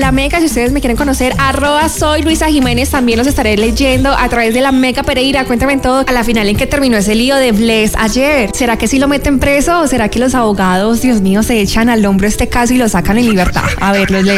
la Meca. Si ustedes me quieren conocer, @soy Luisa Jiménez. También los estaré leyendo a través de la Meca Pereira. Cuéntame todo. A la final, ¿en qué terminó ese lío de Bless ayer? ¿Será que sí lo meten preso o será que los abogados, Dios mío, se echan al hombro este caso y lo sacan en libertad? A ver, los leo.